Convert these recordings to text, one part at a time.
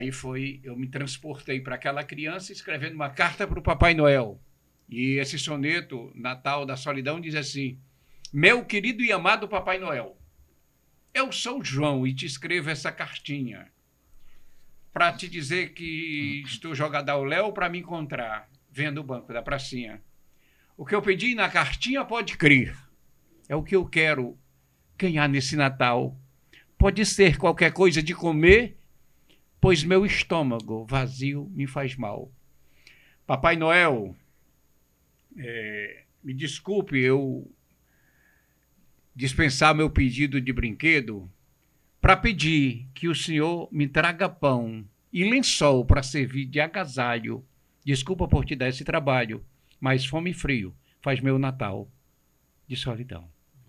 eu me transportei para aquela criança escrevendo uma carta para o Papai Noel. E esse soneto, Natal da Solidão, diz assim: meu querido e amado Papai Noel, eu sou o João e te escrevo essa cartinha para te dizer que estou jogado ao léu para me encontrar, vendo o banco da pracinha. O que eu pedi na cartinha, pode crer, é o que eu quero ganhar nesse Natal. Pode ser qualquer coisa de comer, pois meu estômago vazio me faz mal. Papai Noel, me desculpe eu dispensar meu pedido de brinquedo para pedir que o senhor me traga pão e lençol para servir de agasalho. Desculpa por te dar esse trabalho, mas fome e frio faz meu Natal de solidão.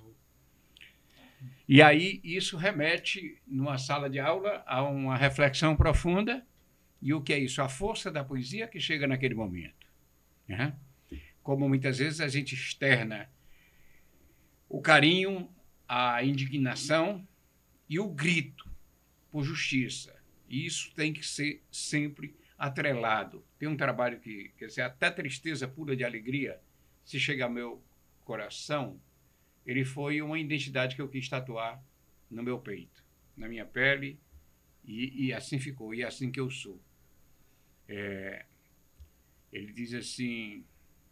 E aí isso remete, numa sala de aula, a uma reflexão profunda. E o que é isso? A força da poesia que chega naquele momento. Né? Como muitas vezes a gente externa o carinho, a indignação e o grito por justiça. E isso tem que ser sempre atrelado. Tem um trabalho que, quer dizer, até tristeza pura de alegria, se chega ao meu coração, ele foi uma identidade que eu quis tatuar no meu peito, na minha pele, e assim ficou, e é assim que eu sou. Ele diz assim: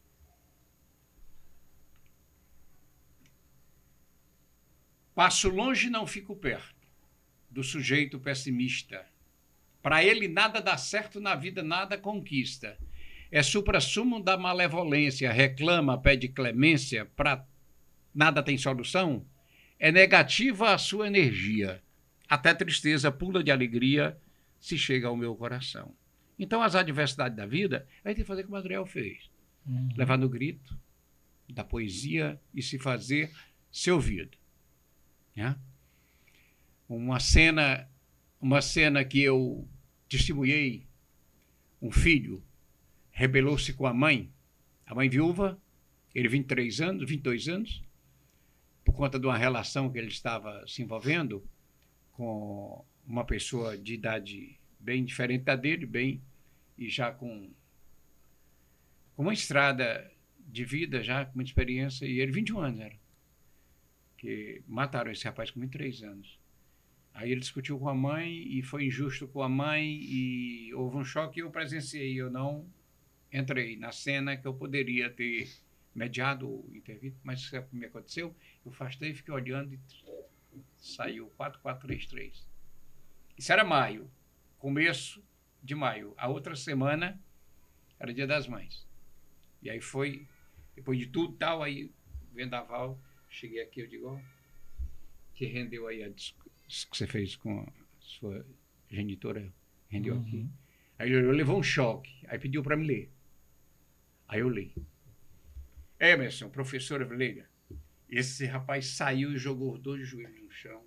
passo longe e não fico perto do sujeito pessimista. Para ele nada dá certo na vida, nada conquista. É suprassumo da malevolência, reclama, pede clemência, para nada tem solução. É negativa a sua energia. Até tristeza pula de alegria se chega ao meu coração. Então, as adversidades da vida, a gente tem que fazer como o Adriel fez. Levar no grito da poesia e se fazer ser ouvido. Né? Uma cena que eu testemunhei, um filho rebelou-se com a mãe viúva, ele 22 anos, por conta de uma relação que ele estava se envolvendo com uma pessoa de idade bem diferente da dele, e já com uma estrada de vida, já com uma experiência, e ele 21 anos era, que mataram esse rapaz com 23 anos. Aí ele discutiu com a mãe e foi injusto com a mãe e houve um choque e eu presenciei, eu não entrei na cena que eu poderia ter mediado, intervido, mas isso me aconteceu, eu afastei, fiquei olhando e saiu 4433. Isso era maio, começo de maio. A outra semana era Dia das Mães. E aí foi, depois de tudo tal, aí vendaval, cheguei aqui, eu digo, ó, que rendeu aí isso que você fez com a sua genitora, rendeu aqui. Aí ele levou um choque, aí pediu para me ler. Aí eu li. Emerson, professora Vilega, esse rapaz saiu e jogou os 2 joelhos no chão,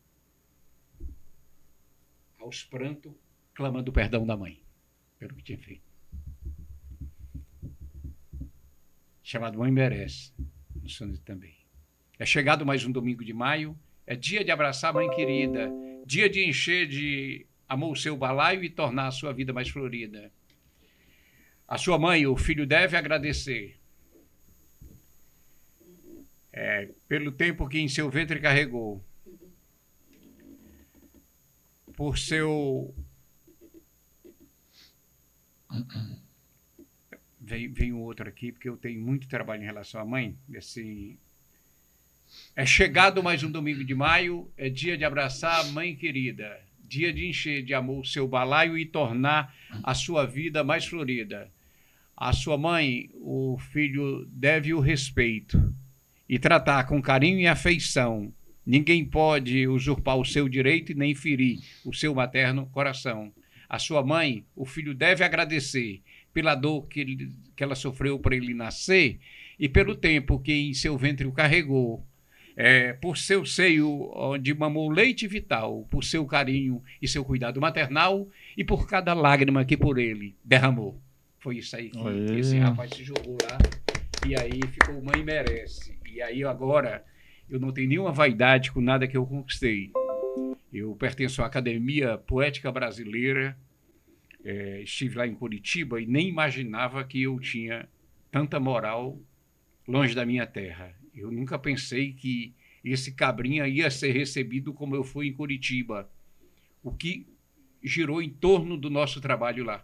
aos prantos, clamando o perdão da mãe, pelo que tinha feito. Chamado Mãe Merece, no soneto também. É chegado mais um domingo de maio, é dia de abraçar a mãe querida, dia de encher de amor o seu balaio e tornar a sua vida mais florida. A sua mãe, o filho deve agradecer pelo tempo que em seu ventre carregou, por seu... Vem um outro aqui, porque eu tenho muito trabalho em relação à mãe. Assim, é chegado mais um domingo de maio, é dia de abraçar a mãe querida, dia de encher de amor o seu balaio e tornar a sua vida mais florida. A sua mãe, o filho deve o respeito e tratar com carinho e afeição. Ninguém pode usurpar o seu direito e nem ferir o seu materno coração. A sua mãe, o filho deve agradecer pela dor que ela sofreu para ele nascer e pelo tempo que em seu ventre o carregou. Por seu seio onde mamou leite vital, por seu carinho e seu cuidado maternal e por cada lágrima que por ele derramou. Foi isso aí que esse rapaz se jogou lá e aí ficou Mãe Merece. E aí agora eu não tenho nenhuma vaidade com nada que eu conquistei. Eu pertenço à Academia Poética Brasileira, estive lá em Curitiba e nem imaginava que eu tinha tanta moral longe da minha terra. Eu nunca pensei que esse cabrinha ia ser recebido como eu fui em Curitiba, o que girou em torno do nosso trabalho lá.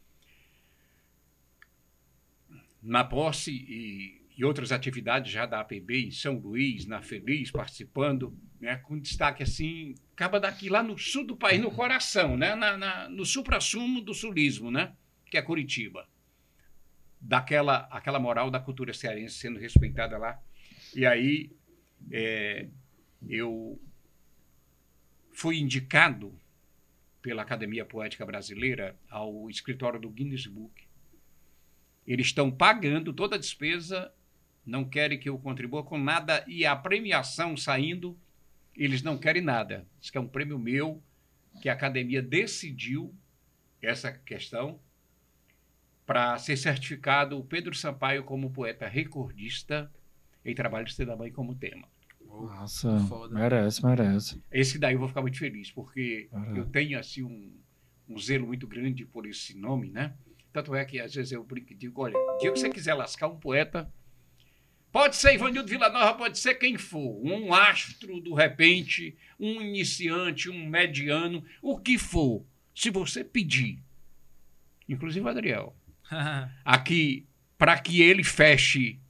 Na posse e outras atividades já da APB em São Luís, na Feliz, participando, né, com destaque assim, acaba daqui lá no sul do país, no coração, né, no suprassumo do sulismo, né, que é Curitiba. Aquela moral da cultura cearense sendo respeitada lá. E aí eu fui indicado pela Academia Poética Brasileira ao escritório do Guinness Book. Eles estão pagando toda a despesa, não querem que eu contribua com nada, e a premiação saindo, eles não querem nada. Diz que é um prêmio meu, que a academia decidiu essa questão, para ser certificado o Pedro Sampaio como poeta recordista em Trabalhos da Mãe como tema. Nossa, merece. Esse daí eu vou ficar muito feliz, porque eu tenho assim um zelo muito grande por esse nome, né? Tanto é que às vezes eu brinco e digo, olha, o dia que você quiser lascar um poeta, pode ser Ivanildo Villanova, pode ser quem for, um astro do repente, um iniciante, um mediano, o que for, se você pedir, inclusive o Adriel, aqui, para que ele feche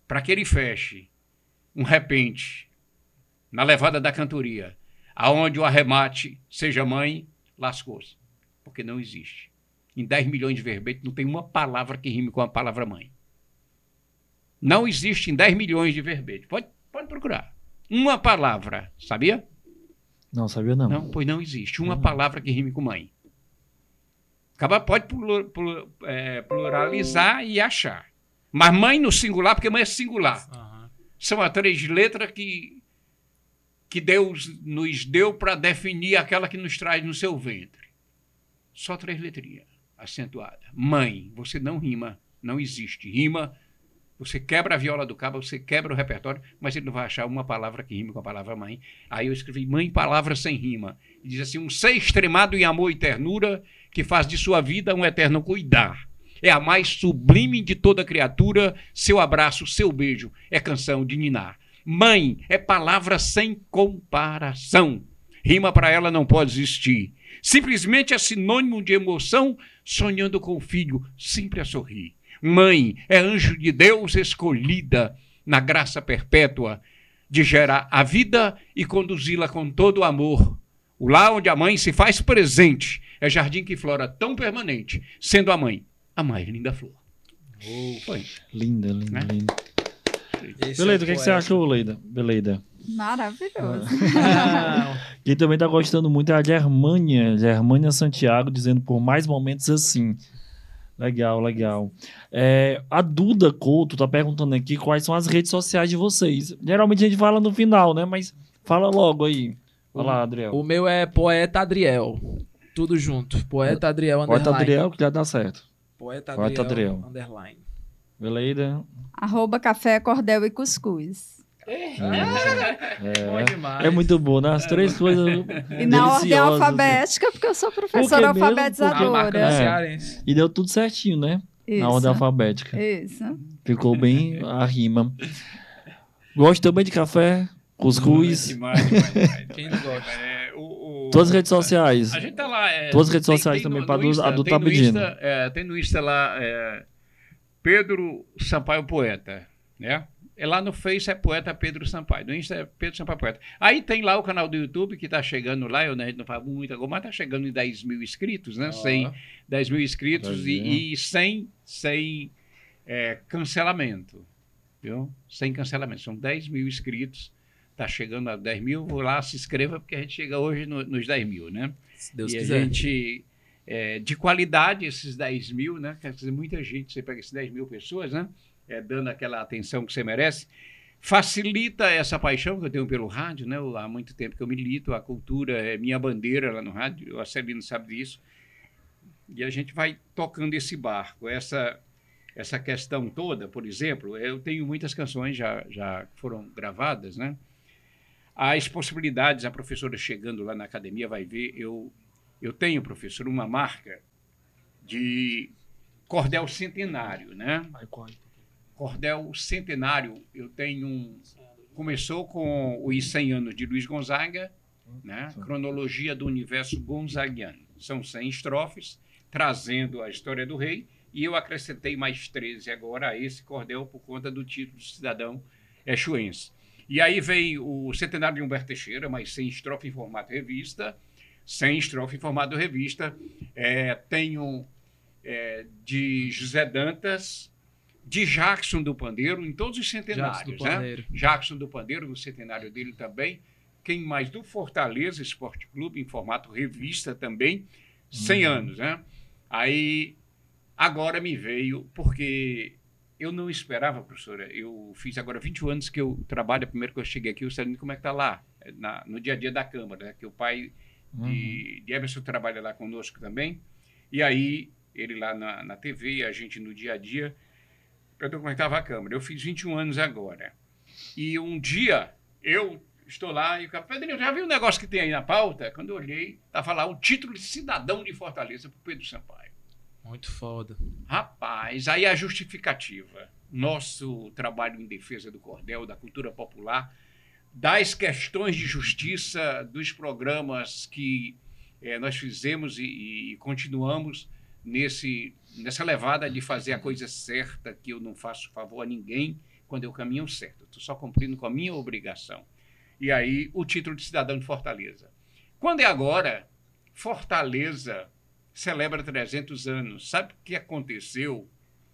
um repente na levada da cantoria, aonde o arremate seja mãe, lascou-se, porque não existe. Em 10 milhões de verbetes não tem uma palavra que rime com a palavra mãe. Não existe em 10 milhões de verbetes. Pode procurar. Uma palavra, sabia? Não, sabia não. Não, pois não existe. Uma palavra que rime com mãe. Pode pluralizar e achar. Mas mãe no singular, porque mãe é singular. Uhum. São as 3 letras que Deus nos deu para definir aquela que nos traz no seu ventre. Só 3 letrinhas acentuadas. Mãe, você não rima, não existe. Rima, você quebra a viola do cabo, você quebra o repertório, mas ele não vai achar uma palavra que rime com a palavra mãe. Aí eu escrevi mãe, palavra sem rima. E diz assim, um ser extremado em amor e ternura, que faz de sua vida um eterno cuidar. É a mais sublime de toda criatura, seu abraço, seu beijo, é canção de ninar. Mãe é palavra sem comparação. Rima para ela não pode existir. Simplesmente é sinônimo de emoção, sonhando com o filho, sempre a sorrir. Mãe é anjo de Deus escolhida na graça perpétua de gerar a vida e conduzi-la com todo o amor. O lar onde a mãe se faz presente é jardim que flora tão permanente, sendo a mãe a mais linda flor. Foi. Linda, né? Linda. Beleida, o que você achou, Beleida? Maravilhoso. Quem também tá gostando muito é a Germânia Santiago, dizendo por mais momentos assim. Legal. A Duda Couto tá perguntando aqui quais são as redes sociais de vocês. Geralmente a gente fala no final, né? Mas fala logo aí. Fala, Adriel. O meu é Poeta Adriel. Tudo junto. Poeta Adriel underline. Poeta Adriel, que já dá certo. Poeta Adriel underline. Beleida. @café, cordel e cuscuz. Bom demais. É muito bom, né? As 3 coisas E na ordem alfabética, porque eu sou professora alfabetizadora. E deu tudo certinho, né? Isso. Na ordem alfabética. Isso. Ficou bem a rima. Gosto também de café, cuscuz. Demais. Quem não gosta? Todas as redes sociais. A gente tá lá. Todas as redes sociais também, para a do tá pedindo. Tem no Insta lá, Pedro Sampaio Poeta, né? Lá no Face é Poeta Pedro Sampaio. No Insta é Pedro Sampaio Poeta. Aí tem lá o canal do YouTube que tá chegando lá, a gente não faz muita coisa, mas tá chegando em 10 mil inscritos, né? 10 mil inscritos e sem cancelamento, viu? Sem cancelamento. São 10 mil inscritos, tá chegando a 10 mil, vou lá, se inscreva, porque a gente chega hoje nos 10 mil, né? Se Deus quiser. A gente, de qualidade, esses 10 mil, né? Quer dizer, muita gente, você pega esses 10 mil pessoas, né? Dando aquela atenção que você merece, facilita essa paixão que eu tenho pelo rádio, né? Há muito tempo que eu milito, a cultura é minha bandeira lá no rádio, a Celina sabe disso, e a gente vai tocando esse barco, essa questão toda, por exemplo, eu tenho muitas canções já foram gravadas, né? As possibilidades, a professora chegando lá na academia vai ver, eu tenho, professor, uma marca de cordel centenário, né? Cordel centenário, eu tenho começou com os 100 anos de Luiz Gonzaga, né? Cronologia do universo gonzaguiano. São 100 estrofes, trazendo a história do rei, e eu acrescentei mais 13 agora a esse cordel por conta do título de cidadão exuense. E aí vem o centenário de Humberto Teixeira, mais 100 estrofes em formato revista, 100 estrofes em formato revista. Tenho de José Dantas, de Jackson do Pandeiro, em todos os centenários. Jackson do Pandeiro, no centenário dele também. Quem mais? Do Fortaleza Esporte Clube, em formato revista também, 100 anos, né? Aí, agora me veio, porque eu não esperava, professora, eu fiz agora 21 anos que eu trabalho, primeiro que eu cheguei aqui, eu sabia como é que está lá, no dia a dia da Câmara, né? Que o pai de Emerson trabalha lá conosco também, e aí, ele lá na TV, e a gente no dia a dia, para documentar a Câmara. Eu fiz 21 anos agora. E um dia, eu estou lá e o cara, Pedrinho, já viu o negócio que tem aí na pauta? Quando eu olhei, estava lá o título de cidadão de Fortaleza para o Pedro Sampaio. Muito foda. Rapaz, aí a justificativa. Nosso trabalho em defesa do cordel, da cultura popular, das questões de justiça, dos programas que nós fizemos e continuamos nessa levada de fazer a coisa certa, que eu não faço favor a ninguém quando eu caminho certo. Estou só cumprindo com a minha obrigação. E aí, o título de cidadão de Fortaleza. Quando é agora, Fortaleza celebra 300 anos. Sabe o que aconteceu?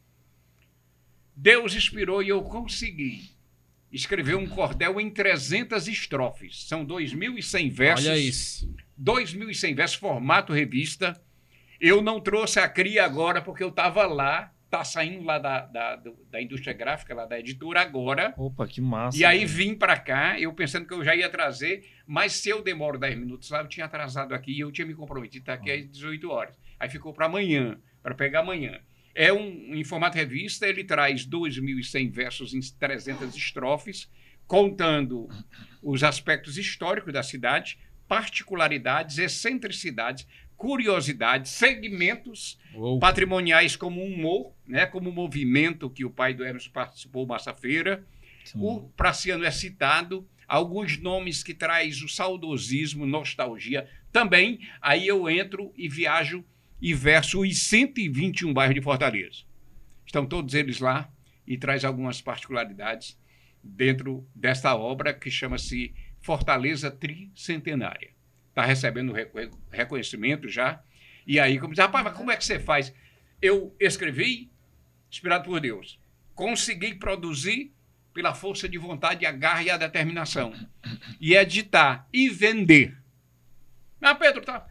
Deus inspirou e eu consegui escrever um cordel em 300 estrofes. São 2.100 versos. Olha isso. 2.100 versos, formato revista. Eu não trouxe a cria agora porque eu estava lá. Está saindo lá da indústria gráfica, lá da editora agora. Opa, que massa. E aí vim para cá, eu pensando que eu já ia trazer, mas se eu demoro 10 minutos lá, eu tinha atrasado aqui e eu tinha me comprometido a estar aqui às 18 horas. Aí ficou para amanhã, para pegar amanhã. Em formato revista, ele traz 2.100 versos em 300 estrofes, contando os aspectos históricos da cidade, particularidades, excentricidades, curiosidades, segmentos patrimoniais como humor, né, como o movimento que o pai do Emerson participou, Massa Feira. O Praciano é citado, alguns nomes que traz o saudosismo, nostalgia. Também, aí eu entro e viajo e verso os 121 bairros de Fortaleza. Estão todos eles lá e traz algumas particularidades dentro desta obra que chama-se Fortaleza Tricentenária. Está recebendo reconhecimento já. E aí, como diz, rapaz, mas como é que você faz? Eu escrevi, inspirado por Deus. Consegui produzir pela força de vontade, a garra e a determinação. E editar e vender. Ah, Pedro, tá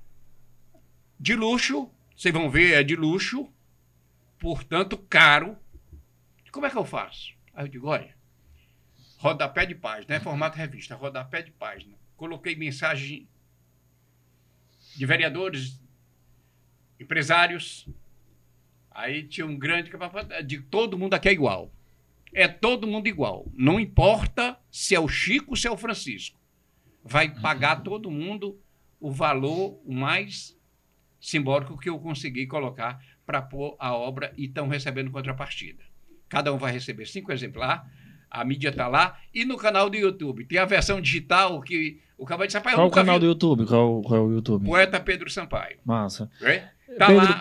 de luxo, vocês vão ver, é de luxo, portanto, caro. Como é que eu faço? Aí eu digo, olha, rodapé de página, né? Formato revista, rodapé de página. Coloquei mensagem de vereadores, empresários. Aí tinha um grande... de todo mundo aqui é igual. É todo mundo igual. Não importa se é o Chico ou se é o Francisco. Vai pagar todo mundo o valor mais simbólico que eu consegui colocar para pôr a obra e estão recebendo contrapartida. Cada um vai receber 5 exemplares. A mídia está lá. E no canal do YouTube tem a versão digital que o Cabal disse, rapaz, qual o canal do YouTube? Qual é o YouTube? Poeta Pedro Sampaio. Massa. Tá lá,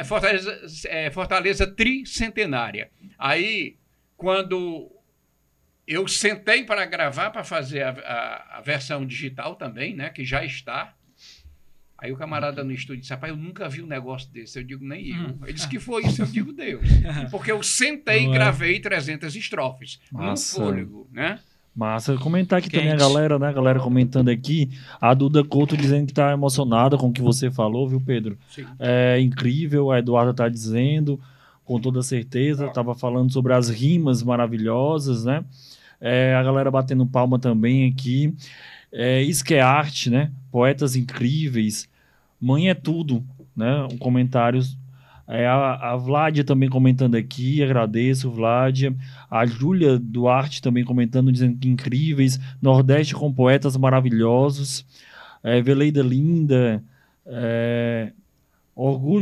Fortaleza Tricentenária. Aí, quando eu sentei para gravar, para fazer a versão digital também, né, que já está, aí o camarada no estúdio disse, rapaz, eu nunca vi um negócio desse. Eu digo, nem eu. Ele disse que foi isso, eu digo, Deus. Porque eu sentei e gravei 300 estrofes. Massa. No fôlego, né? Massa. Comentar aqui também a galera, né? A galera comentando aqui. A Duda Couto dizendo que tá emocionada com o que você falou, viu, Pedro? Sim. É incrível, a Eduarda tá dizendo, com toda certeza. Tava falando sobre as rimas maravilhosas, né? A galera batendo palma também aqui. Isso que é arte, né? Poetas incríveis. Mãe é tudo, né? Comentários. A Vládia também comentando aqui, agradeço, Vládia. A Júlia Duarte também comentando, dizendo que incríveis. Nordeste com poetas maravilhosos. Veleida Linda. Orgulho